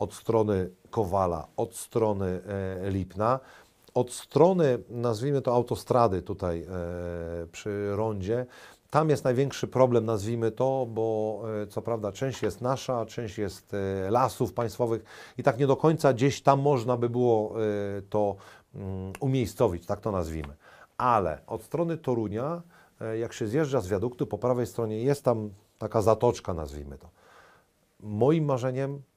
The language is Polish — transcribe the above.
od strony Kowala, od strony Lipna, od strony, nazwijmy to, autostrady tutaj przy rondzie. Tam jest największy problem, nazwijmy to, bo co prawda część jest nasza, część jest lasów państwowych i tak nie do końca gdzieś tam można by było to umiejscowić, tak to nazwijmy. Ale od strony Torunia, jak się zjeżdża z wiaduktu, po prawej stronie jest tam taka zatoczka, nazwijmy to. Moim marzeniem